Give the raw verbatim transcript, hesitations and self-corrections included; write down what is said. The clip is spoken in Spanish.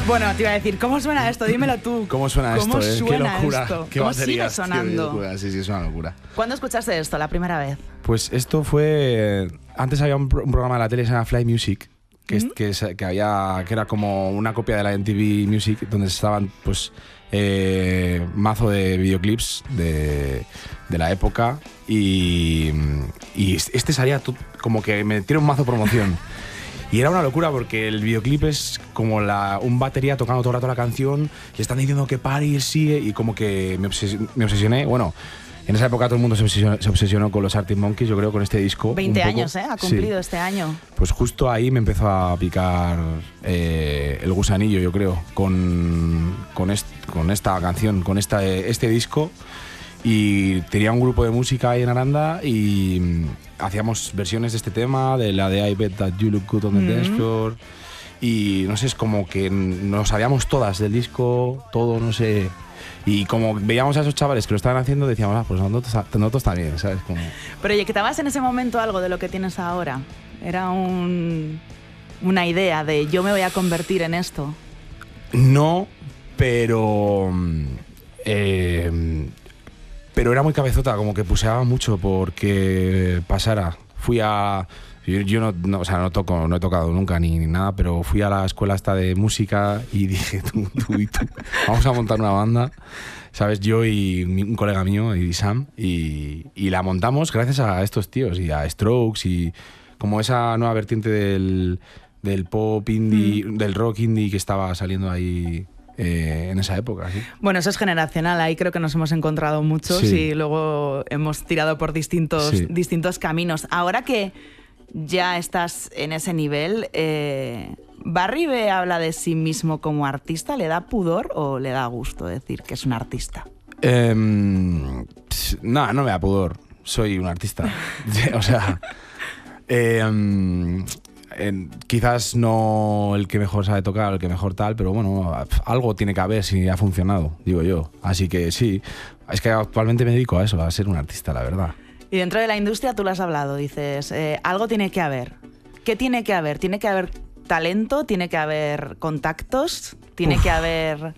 Bueno, te iba a decir, ¿cómo suena esto? Dímelo tú. ¿Cómo suena ¿Cómo esto? Eh? Suena Qué locura. Esto? Qué ¿Cómo baterías, sigue sonando? Qué locura. Sí, sí, es una locura. ¿Cuándo escuchaste esto la primera vez? Pues esto fue... Antes había un, pro- un programa de la tele que se llama Fly Music, que, es, ¿Mm? que, es- que, había, que era como una copia de la M T V Music, donde estaban pues eh, mazo de videoclips de, de la época y, y este salía to- como que me tiene un mazo promoción. Y era una locura porque el videoclip es como la, un batería tocando todo el rato la canción y están diciendo que pare y sigue y como que me, obses- me obsesioné. Bueno, en esa época todo el mundo se obsesionó, se obsesionó con los Arctic Monkeys, yo creo, con este disco. veinte un poco. años, ¿eh? Ha cumplido Sí. este año. Pues justo ahí me empezó a picar eh, el gusanillo, yo creo, con, con, est, con esta canción, con esta, este disco. Y tenía un grupo de música ahí en Aranda y mm, hacíamos versiones de este tema, de la de I Bet That You Look Good on the Mm. Dance Floor. Y no sé, es como que nos sabíamos todas del disco, todo, no sé. Y como veíamos a esos chavales que lo estaban haciendo, decíamos, ah, pues nosotros, nosotros también, ¿sabes? Como... ¿Proyectabas en ese momento algo de lo que tienes ahora? ¿Era un, una idea de yo me voy a convertir en esto? No, pero... mm, eh, pero era muy cabezota, como que puseaba mucho porque pasara. Fui a... Yo, yo no, no, o sea, no toco, no he tocado nunca ni, ni nada, pero fui a la escuela esta de música y dije, tú, tú y tú, vamos a montar una banda, ¿sabes? Yo y mi- un colega mío, y Sam, y, y la montamos gracias a estos tíos y a Strokes y como esa nueva vertiente del, del pop indie, mm. del rock indie que estaba saliendo ahí eh, en esa época. ¿Sí? Bueno, eso es generacional, ahí creo que nos hemos encontrado muchos Sí. y luego hemos tirado por distintos, Sí. distintos caminos. Ahora que ya estás en ese nivel, eh, ¿Barribe habla de sí mismo como artista? ¿Le da pudor o le da gusto decir que es un artista? Eh, no, no me da pudor. Soy un artista. O sea, eh, eh, quizás no el que mejor sabe tocar, el que mejor tal, pero bueno, algo tiene que haber si ha funcionado, digo yo. Así que sí, es que actualmente me dedico a eso, a ser un artista, la verdad. Y dentro de la industria tú lo has hablado, dices, eh, algo tiene que haber. ¿Qué tiene que haber? ¿Tiene que haber talento? ¿Tiene que haber contactos? ¿Tiene Uf. que haber